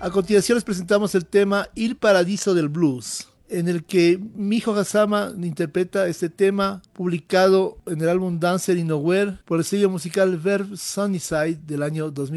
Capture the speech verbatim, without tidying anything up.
A continuación les presentamos el tema Il Paradiso del Blues, en el que Miho Hazama interpreta este tema publicado en el álbum Dancer in Nowhere por el sello musical Verve Sunnyside del año dos mil